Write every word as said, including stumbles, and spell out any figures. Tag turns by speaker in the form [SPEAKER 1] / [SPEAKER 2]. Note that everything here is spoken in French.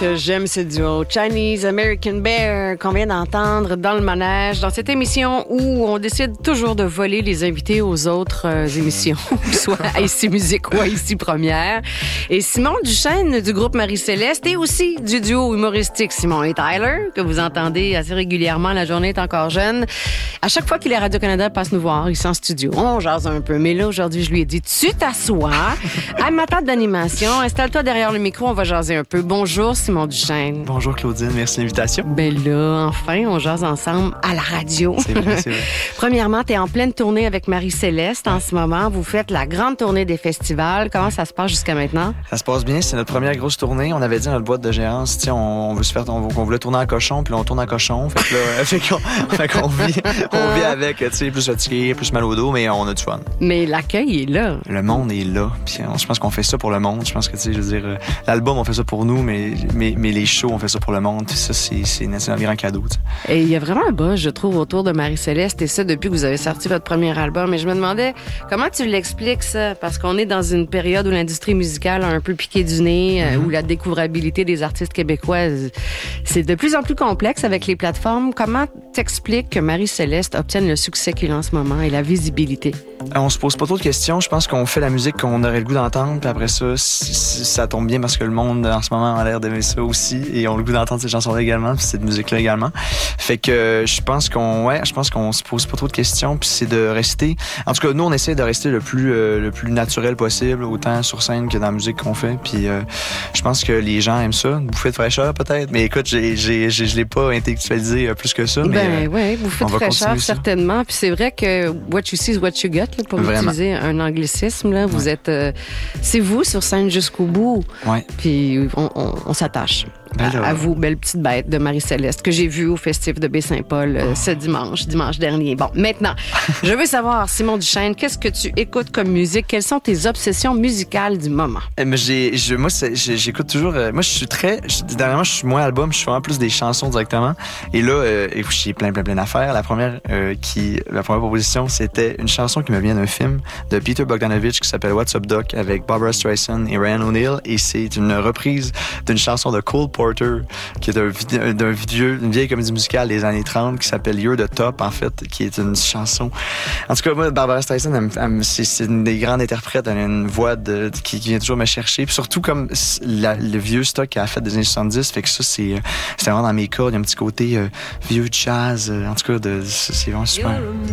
[SPEAKER 1] que j'aime ce duo Chinese American Bear qu'on vient d'entendre dans le manège, dans cette émission où on décide toujours de voler les invités aux autres euh, émissions, soit à Ici Musique ou à Ici Première. Et Simon Duchesne du groupe Marie-Céleste et aussi du duo humoristique Simon et Tyler, que vous entendez assez régulièrement, La journée est encore jeune. À chaque fois qu'il est à Radio-Canada, passe nous voir, il est en studio. On jase un peu, mais là, aujourd'hui, je lui ai dit, tu t'assois à ma table d'animation, installe-toi derrière le micro, on va jaser un peu. Bonjour, Simon Duchesne.
[SPEAKER 2] Bonjour, Claudine. Merci de l'invitation.
[SPEAKER 1] Ben là, enfin, on jase ensemble à la radio.
[SPEAKER 2] C'est vrai, c'est vrai.
[SPEAKER 1] Premièrement, t'es en pleine tournée avec Marie-Céleste en ce moment. Vous faites la grande tournée des festivals. Comment ça se passe jusqu'à maintenant?
[SPEAKER 2] Ça se passe bien. C'est notre première grosse tournée. On avait dit à notre boîte de gérance, tiens, on, on veut se faire, on, on voulait tourner en cochon, puis là, on tourne en cochon. Fait que là, fait qu'on, fait qu'on vit, on vit avec, tu sais, plus fatigué, plus mal au dos, mais on a du fun.
[SPEAKER 1] Mais l'accueil est là.
[SPEAKER 2] Le monde est là. Puis on, je pense qu'on fait ça pour le monde. Je pense que, tu sais, je veux dire, euh, l'album, on fait ça pour nous, mais, mais, mais les shows, on fait ça pour le monde. Puis ça, c'est, c'est, c'est un grand cadeau, tu sais.
[SPEAKER 1] Et il y a vraiment un buzz, je trouve, autour de Marie-Céleste, et ça depuis que vous avez sorti votre premier album. Et je me demandais, comment tu l'expliques, ça? Parce qu'on est dans une période où l'industrie musicale a un peu piqué du nez, mm-hmm. où la découvrabilité des artistes québécois, c'est de plus en plus complexe avec les plateformes. Comment t'expliques que Marie-Céleste obtienne le succès qu'il a en ce moment et la visibilité?
[SPEAKER 2] On se pose pas trop de questions. Je pense qu'on fait la musique qu'on aurait le goût d'entendre, puis après ça, ça tombe bien parce que le monde, en ce moment, a l'air d'aimer ça aussi, et on a le goût d'entendre ces chansons-là également, puis cette musique-là également. Fait que je pense qu'on, ouais, je pense qu'on se pose pas trop de questions, puis c'est de rester. En tout cas, nous, on essaie de rester le plus, euh, le plus naturel possible, autant sur scène que dans la musique qu'on fait. Puis euh, je pense que les gens aiment ça, une bouffée de fraîcheur peut-être. Mais écoute, j'ai, j'ai, j'ai, je l'ai pas intellectualisé plus que ça. Mais,
[SPEAKER 1] ben ouais, bouffée de fraîcheur certainement. Puis c'est vrai que what you see is what you get, là, pour Vraiment. utiliser un anglicisme. Là, vous ouais. êtes, euh, c'est vous sur scène jusqu'au bout.
[SPEAKER 2] Ouais.
[SPEAKER 1] Puis on, on, on s'attache. Ben à, à vous, belle petite bête de Marie-Céleste, que j'ai vue au Festif de Baie-Saint-Paul euh, oh. ce dimanche, dimanche dernier. Bon, maintenant, je veux savoir, Simon Duchesne, qu'est-ce que tu écoutes comme musique? Quelles sont tes obsessions musicales du moment?
[SPEAKER 2] Euh, mais j'ai, je, moi, c'est, j'écoute toujours... Euh, moi, je suis très... Je, dernièrement, je suis moins album, je suis vraiment plus des chansons directement. Et là, euh, j'ai plein, plein, plein d'affaires. La première, euh, qui, la première proposition, c'était une chanson qui me vient d'un film de Peter Bogdanovich qui s'appelle What's Up Doc avec Barbara Streisand et Ryan O'Neal. Et c'est une reprise d'une chanson de Cole Porter qui est un, d'un vieux, une vieille comédie musicale des années trente qui s'appelle You're the Top, en fait, qui est une chanson. En tout cas, moi, Barbara Streisand, elle, elle, c'est, c'est une des grandes interprètes. Elle a une voix de, qui, qui vient toujours me chercher. Puis surtout, comme la, le vieux stock qu'elle a fait des années soixante-dix, fait que ça, c'est, c'est vraiment dans mes cordes. Il y a un petit côté euh, vieux jazz. Euh, en tout cas, de, c'est vraiment super.